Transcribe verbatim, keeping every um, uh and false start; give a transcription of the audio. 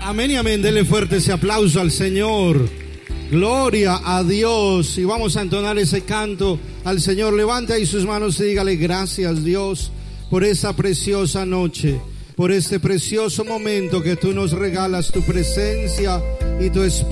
Amén y amén. Dele fuerte ese aplauso al Señor. Gloria a Dios. Y vamos a entonar ese canto al Señor. Levante ahí sus manos y dígale gracias, Dios, por esta preciosa noche, por este precioso momento que tú nos regalas, tu presencia y tu espíritu.